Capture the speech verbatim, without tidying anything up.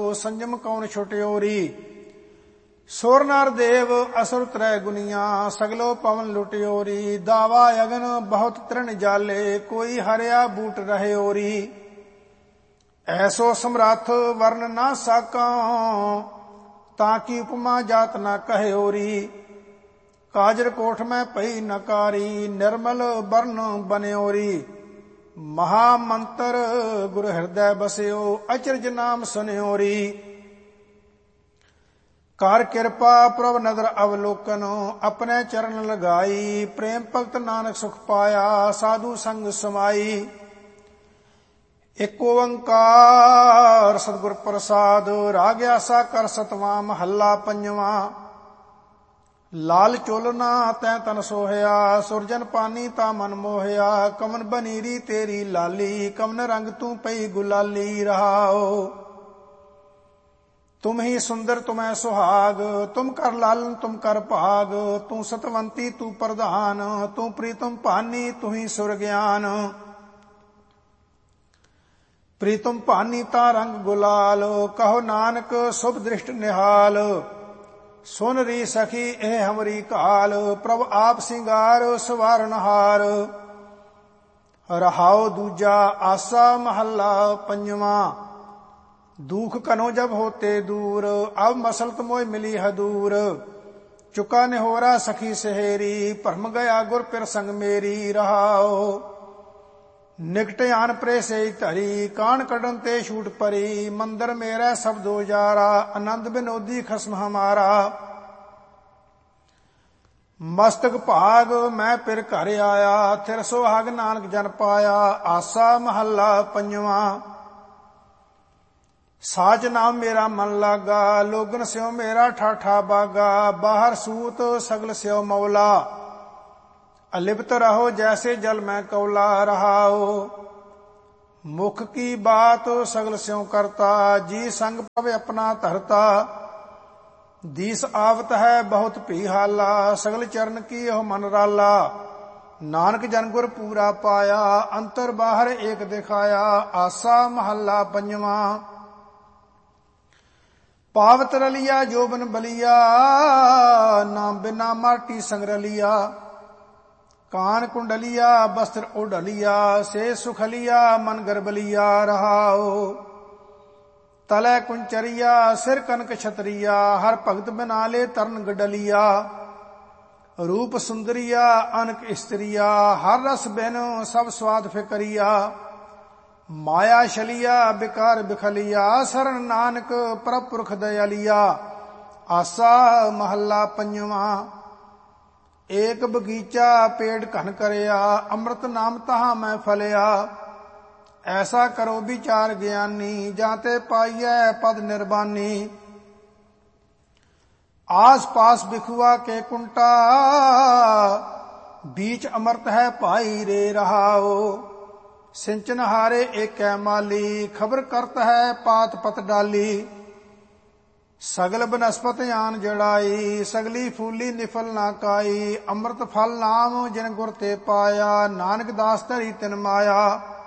ਸੰਜਮ ਕੌਣ ਛੁਟਿਓਰੀ। ਸੁਰ ਨਰ ਦੇਵ ਅਸੁਰ ਤ੍ਰੈ ਗੁਨੀਆਂ, ਸਗਲੋ ਪਵਨ ਲੁਟਿਓਰੀ। ਦਾਵਾ ਅਗਨ ਬਹੁਤ ਤ੍ਰਿਣ ਜਾਲੇ, ਕੋਈ ਹਰਿਆ ਬੂਟ ਰਹਿਓਰੀ। ਐਸੋ ਸਮਰੱਥ ਵਰਨ ਨਾ ਸਾਕਾਂ, ਤਾਂ ਕੀ ਉਪਮਾ ਜਾਤ ਨਾ ਕਹਿਓਰੀ। ਕਾਜਰ ਕੋਠ ਮੈਂ ਪਈ ਨਕਾਰੀ, ਨਿਰਮਲ ਬਰਨ ਬਨਿਓਰੀ। ਮਹਾ ਮੰਤਰ ਗੁਰ ਹਿਰਦੈ ਬਸਿਓ, ਅਚਰਜ ਨਾਮ ਸੁਨਿਓਰੀ। ਕਰ ਕਿਰਪਾ ਪ੍ਰਭ ਨਦਰ ਅਵਲੋਕਨ, ਆਪਣੇ ਚਰਨ ਲਗਾਈ। ਪ੍ਰੇਮ ਭਗਤ ਨਾਨਕ ਸੁਖ ਪਾਇਆ, ਸਾਧੂ ਸੰਗ ਸਮਾਈ। ਇਕ ਓੰਕਾਰ ਸਤਿਗੁਰ ਪ੍ਰਸਾਦ, ਰਾਗ ਆਸਾ ਕਰ ਸਤਵਾਂ। ਮਹੱਲਾ ਪੰਜਵਾਂ। ਲਾਲ ਚੋਲਨਾ ਤੈ ਤਨ ਸੋਹਿਆ, ਸੁਰਜਨ ਪਾਨੀ ਤਾ ਮਨ ਮੋਹਿਆ। ਕਮਨ ਬਨੀਰੀ ਤੇਰੀ ਲਾਲੀ, ਕਮਨ ਰੰਗ ਤੂੰ ਪਈ ਗੁਲਾਲੀ। ਰਹਾਓ ਤੁਮ ਹੀ ਸੁੰਦਰ ਤੁਮੈ ਸੁਹਾਗ, ਤੁਮ ਕਰ ਲਾਲਨ ਤੁਮ ਕਰ ਭਾਗ। ਤੂੰ ਸਤਵੰਤੀ ਤੂੰ ਪ੍ਰਧਾਨ, ਤੂੰ ਪ੍ਰੀਤਮ ਭਾਨੀ ਤੂੰ ਹੀ ਸੁਰ ਗਿਆਨ। ਪ੍ਰੀਤਮ ਭਾਨੀ ਤਾ ਰੰਗ ਗੁਲਾਲ, ਕਹੋ ਨਾਨਕ ਸੁਭ ਦ੍ਰਿਸ਼ਟ ਨਿਹਾਲ। ਸੁਨ ਰੀ ਸਖੀ ਇਹ ਹਮਰੀ ਕਾਲ, ਪ੍ਰਭ ਆਪ ਸਿੰਗਾਰ ਸਵਾਰਨਹਾਰ। ਰਹਾਉ ਦੂਜਾ ਆਸਾ ਮਹੱਲਾ ਪੰਜਵਾਂ। ਦੁਖ ਕਨੋ ਜਬ ਹੋਤੇ ਦੂਰ, ਅਬ ਮਸਲਤ ਮੋਇ ਮਿਲੀ ਹਦੂਰ। ਚੁਕਾ ਨਿਹੋਰਾ ਸਖੀ ਸਹੇਰੀ, ਭਰਮ ਗਿਆ ਗੁਰ ਪਿਰ ਸੰਗ ਮੇਰੀ। ਰਹਾਉ ਨਿਕਟ ਆਨ ਪਰੇ ਸੇ ਧਰੀ, ਕਾਣ ਕੱਢਨ ਤੇ ਛੂਟ ਪਰੀ। ਮੰਦਰ ਮੇਰਾ ਸਬਦੋ ਜਾਰਾ, ਆਨੰਦ ਬਿਨੋਦੀ ਖਸਮ ਹਮਾਰਾ। ਮਸਤਕ ਭਾਗ ਮੈਂ ਪਿਰ ਘਰ ਆਇਆ, ਥਿਰ ਸੁਹਾਗ ਨਾਨਕ ਜਨ ਪਾਇਆ। ਆਸਾ ਮਹੱਲਾ ਪੰਜਵਾਂ। ਸਾਚ ਨਾਮ ਮੇਰਾ ਮਨ ਲਾਗਾ, ਲੋਗਨ ਸਿਓ ਮੇਰਾ ਠਾਠਾ ਬਾਗਾ। ਬਾਹਰ ਸੂਤ ਸਗਲ ਸਿਓ ਮੌਲਾ, ਅਲਿਪਤ ਰਹੋ ਜੈਸੇ ਜਲ ਮੈਂ ਕੌਲਾ। ਰਹਾਓ ਮੁਖ ਕੀ ਬਾਤ ਸਗਲ ਸਿਉ ਕਰਤਾ, ਜੀ ਸੰਗ ਪਵੇ ਆਪਣਾ ਧਰਤਾ। ਦੀਸ ਆਵਤ ਹੈ ਬਹੁਤ ਭੀ ਹਾਲਾ, ਸਗਲ ਚਰਨ ਕੀ ਉਹ ਮਨ ਰਾਲਾ। ਨਾਨਕ ਜਨ ਗੁਰ ਪੂਰਾ ਪਾਇਆ, ਅੰਤਰ ਬਾਹਰ ਏਕ ਦਿਖਾਇਆ। ਆਸਾ ਮਹੱਲਾ ਪੰਜਵਾਂ। ਪਾਵਤ ਰਲਿਆ ਜੋਬਨ ਬਲਿਆ, ਨਾਮ ਬਿਨਾ ਮਾਟੀ ਸੰਗ ਰਲਿਆ। ਕਾਨ ਕੁੰਡਲਿਆ ਬਸਤਰ ਓਢਲਿਆ, ਸੇ ਸੁਖਲਿਆ ਮਨ ਗਰਬਲਿਆ। ਰਹਾਓ ਤਲੈ ਕੁੰਚਰਿਆ ਸਿਰ ਕਨਕ ਛਤਰੀਆ, ਹਰ ਭਗਤ ਬਿਨਾ ਲੈ ਤਰਨ ਗਡਲਿਆ। ਰੂਪ ਸੁੰਦਰੀਆ ਅਨਕ ਇਸਤਰੀਆ, ਹਰ ਰਸ ਬਿਨ ਸਭ ਸਵਾਦ ਫਿਕਰੀਆ। ਮਾਇਆ ਛਲਿਆ ਬਿਕਾਰ ਬਿਖਲਿਆ, ਸਰਨ ਨਾਨਕ ਪ੍ਰਭ ਪੁਰਖ ਦਇਆਲਿਆ। ਆਸਾ ਮਹੱਲਾ ਪੰਜਵਾਂ। ਏਕ ਬਗੀਚਾ ਪੇੜ ਘਨ ਕਰਿਆ, ਅੰਮ੍ਰਿਤ ਨਾਮ ਤਹਾਂ ਮੈਂ ਫਲਿਆ। ਐਸਾ ਕਰੋ ਵਿਚਾਰ ਗਿਆਨੀ, ਜਾਂ ਤੇ ਪਾਈਐ ਪਦ ਨਿਰਬਾਨੀ। ਆਸ ਪਾਸ ਬਿਖੁਆ ਕੇ ਕੁੰਟਾ, बीच अमृत है पाई रे रहाओ। सिंचन हारे एकै माली, खबर करत है पात पत डाली। सगल बनस्पत आन जड़ाई, सगली फूली निफल ना काई। अमृत फल नाम जिन गुर ते पाया, नानक दास धरी तिन माया।